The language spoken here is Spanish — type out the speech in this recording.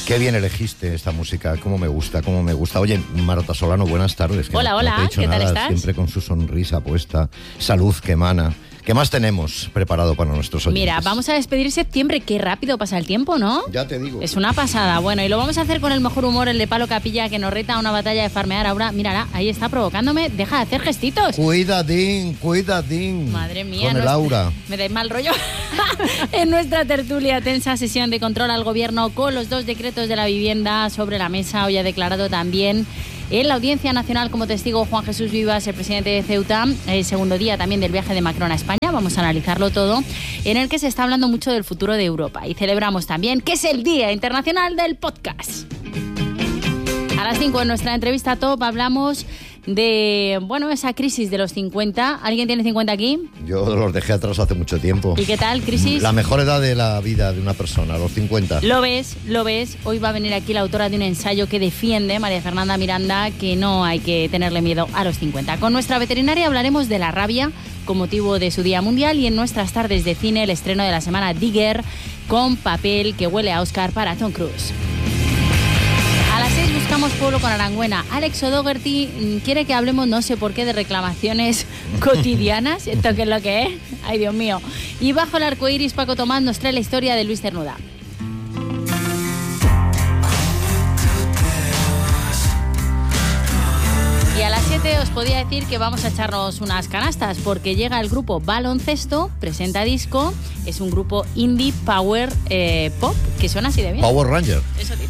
Qué bien elegiste esta música, cómo me gusta. Oye, Marta Solano, buenas tardes. Hola, no te he dicho ¿qué tal nada, estás? Siempre con su sonrisa puesta, salud que emana. ¿Qué más tenemos preparado para nuestros oyentes? Mira, vamos a despedir septiembre. Qué rápido pasa el tiempo, ¿no? Ya te digo. Es una pasada. Bueno, y lo vamos a hacer con el mejor humor, el de Palo Capilla, que nos reta a una batalla de farmear. Ahora, mírala, ahí está provocándome. Deja de hacer gestitos. Cuidadín. Madre mía. Con el aura. Me dais mal rollo. En nuestra tertulia, tensa sesión de control al gobierno con los 2 decretos de la vivienda sobre la mesa. Hoy ha declarado también en la Audiencia Nacional como testigo Juan Jesús Vivas, el presidente de Ceuta, el segundo día también del viaje de Macron a España. Vamos a analizarlo todo, en el que se está hablando mucho del futuro de Europa. Y celebramos también que es el Día Internacional del Podcast. A las 5 en nuestra entrevista top hablamos de, esa crisis de los 50. ¿Alguien tiene 50 aquí? Yo los dejé atrás hace mucho tiempo. ¿Y qué tal, crisis? La mejor edad de la vida de una persona, los 50. Lo ves. Hoy va a venir aquí la autora de un ensayo que defiende, María Fernanda Miranda, que no hay que tenerle miedo a los 50. Con nuestra veterinaria hablaremos de la rabia con motivo de su Día Mundial, y en nuestras tardes de cine el estreno de la semana Digger, con Papel, que huele a Oscar para Tom Cruise. A las 6 buscamos pueblo con Arangüena. Alex O'Dougherty quiere que hablemos, no sé por qué, de reclamaciones cotidianas. ¿Esto qué es lo que es? Ay, Dios mío. Y bajo el arco iris, Paco Tomás nos trae la historia de Luis Cernuda. Y a las 7 os podía decir que vamos a echarnos unas canastas, porque llega el grupo Baloncesto, presenta disco. Es un grupo indie power pop que suena así de bien. Power Ranger. Eso dice.